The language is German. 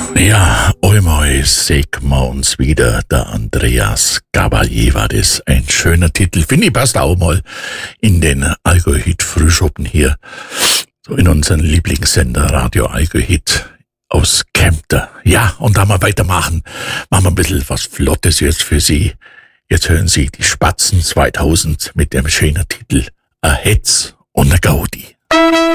Ja, einmal sehen wir uns wieder. Der Andreas Gabalier war das. Ein schöner Titel. Finde ich, passt auch mal in den Allgäu-Hit-Frühschoppen hier. So in unseren Lieblingssender Radio Allgäu-Hit aus Kempten. Ja, und da wir weitermachen, machen wir ein bisschen was Flottes jetzt für Sie. Jetzt hören Sie die Spatzen 2000 mit dem schönen Titel A Hetz und a Gaudi.